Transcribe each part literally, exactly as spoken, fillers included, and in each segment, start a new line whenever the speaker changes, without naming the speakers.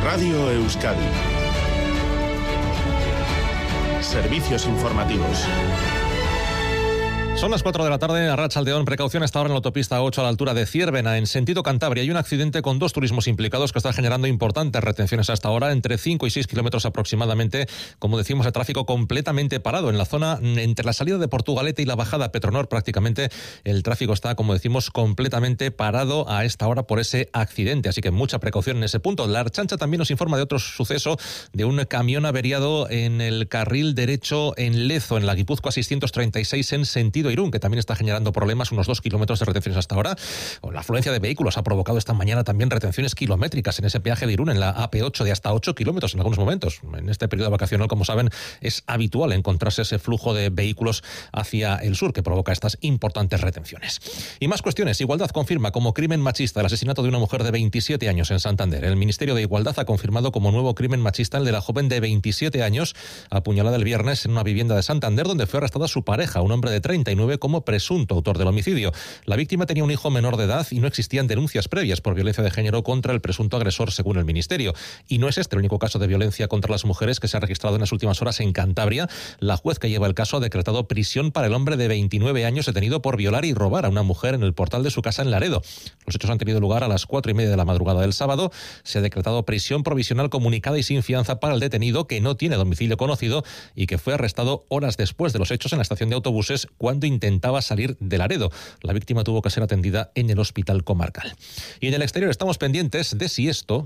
Radio Euskadi. Servicios informativos.
Son las cuatro de la tarde, Arratsaldeón. Precaución hasta ahora en la autopista ocho a la altura de Ciervena, en sentido Cantabria. Hay un accidente con dos turismos implicados que está generando importantes retenciones hasta ahora, entre cinco y seis kilómetros aproximadamente. Como decimos, el tráfico completamente parado en la zona entre la salida de Portugalete y la bajada a Petronor. Prácticamente el tráfico está, como decimos, completamente parado a esta hora por ese accidente. Así que mucha precaución en ese punto. La Ertzaintza también nos informa de otro suceso, de un camión averiado en el carril derecho en Lezo, en la Guipúzcoa seiscientos treinta y seis, en sentido Irún, que también está generando problemas, unos dos kilómetros de retenciones hasta ahora. La afluencia de vehículos ha provocado esta mañana también retenciones kilométricas en ese peaje de Irún, en la A P ocho, de hasta ocho kilómetros en algunos momentos. En este periodo vacacional, como saben, es habitual encontrarse ese flujo de vehículos hacia el sur que provoca estas importantes retenciones. Y más cuestiones. Igualdad confirma como crimen machista el asesinato de una mujer de veintisiete años en Santander. El Ministerio de Igualdad ha confirmado como nuevo crimen machista el de la joven de veintisiete años, apuñalada el viernes en una vivienda de Santander, donde fue arrestada su pareja, un hombre de treinta y nueve, como presunto autor del homicidio. La víctima tenía un hijo menor de edad y no existían denuncias previas por violencia de género contra el presunto agresor, según el Ministerio. Y no es este el único caso de violencia contra las mujeres que se ha registrado en las últimas horas en Cantabria. La juez que lleva el caso ha decretado prisión para el hombre de veintinueve años detenido por violar y robar a una mujer en el portal de su casa en Laredo. Los hechos han tenido lugar a las cuatro y media de la madrugada del sábado. Se ha decretado prisión provisional comunicada y sin fianza para el detenido, que no tiene domicilio conocido y que fue arrestado horas después de los hechos en la estación de autobuses cuando intentaba salir de Laredo. La víctima tuvo que ser atendida en el hospital comarcal. Y en el exterior estamos pendientes de si esto...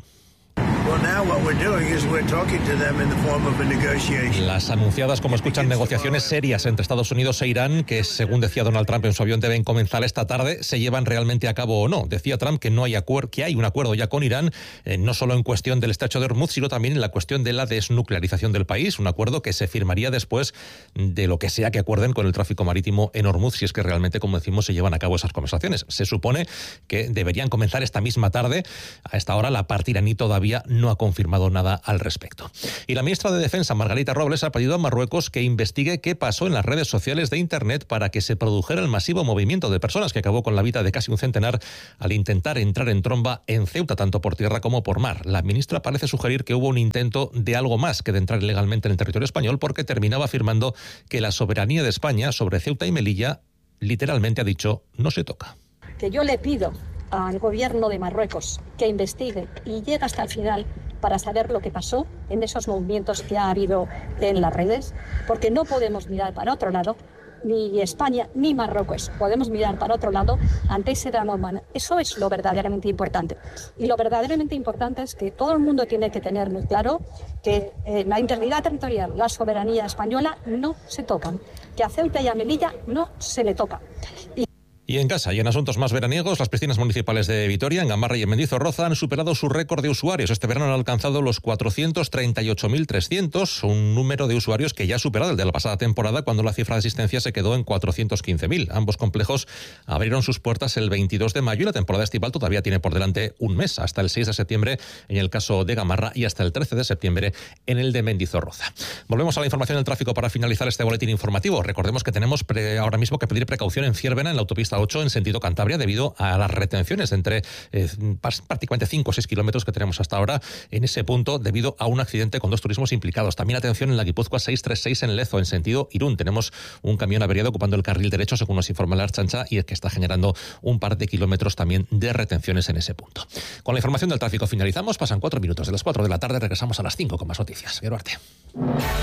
Las anunciadas, como escuchan, negociaciones serias entre Estados Unidos e Irán, que según decía Donald Trump en su avión deben comenzar esta tarde, se llevan realmente a cabo o no. Decía Trump que no hay acuerdo, que hay un acuerdo ya con Irán, eh, no solo en cuestión del estrecho de Hormuz, sino también en la cuestión de la desnuclearización del país, un acuerdo que se firmaría después de lo que sea que acuerden con el tráfico marítimo en Hormuz, si es que realmente, como decimos, se llevan a cabo esas conversaciones. Se supone que deberían comenzar esta misma tarde. A esta hora la parte iraní todavía no ha confirmado nada al respecto. Y la ministra de Defensa, Margarita Robles, ha pedido a Marruecos que investigue qué pasó en las redes sociales de Internet para que se produjera el masivo movimiento de personas que acabó con la vida de casi un centenar al intentar entrar en tromba en Ceuta, tanto por tierra como por mar. La ministra parece sugerir que hubo un intento de algo más que de entrar ilegalmente en el territorio español, porque terminaba afirmando que la soberanía de España sobre Ceuta y Melilla, literalmente ha dicho, no se toca.
Que yo le pido al gobierno de Marruecos que investigue y llegue hasta el final para saber lo que pasó en esos movimientos que ha habido en las redes, porque no podemos mirar para otro lado, ni España ni Marruecos podemos mirar para otro lado ante ese drama humano. Eso es lo verdaderamente importante. Y lo verdaderamente importante es que todo el mundo tiene que tener muy claro que eh, la integridad territorial, la soberanía española no se tocan, que a Ceuta y a Melilla no se le toca. Y
Y en casa y en asuntos más veraniegos, las piscinas municipales de Vitoria, en Gamarra y en Mendizorroza han superado su récord de usuarios. Este verano han alcanzado los cuatrocientos treinta y ocho mil trescientos, un número de usuarios que ya ha superado el de la pasada temporada, cuando la cifra de asistencia se quedó en cuatrocientos quince mil. Ambos complejos abrieron sus puertas el veintidós de mayo y la temporada estival todavía tiene por delante un mes, hasta el seis de septiembre en el caso de Gamarra y hasta el trece de septiembre en el de Mendizorroza. Volvemos a la información del tráfico para finalizar este boletín informativo. Recordemos que tenemos pre- ahora mismo que pedir precaución en Ciervena, en la autopista ocho en sentido Cantabria, debido a las retenciones entre eh, prácticamente cinco o seis kilómetros que tenemos hasta ahora en ese punto, debido a un accidente con dos turismos implicados. También atención en la Guipúzcoa seiscientos treinta y seis en Lezo, en sentido Irún. Tenemos un camión averiado ocupando el carril derecho, según nos informa la Ertzaintza, y es que está generando un par de kilómetros también de retenciones en ese punto. Con la información del tráfico finalizamos. Pasan cuatro minutos de las cuatro de la tarde. Regresamos a las cinco con más noticias. Gueruarte.